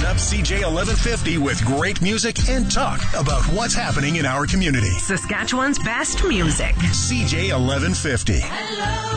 up CJ 1150 with great music and talk about what's happening in our community. Saskatchewan's best music. CJ 1150. Hello.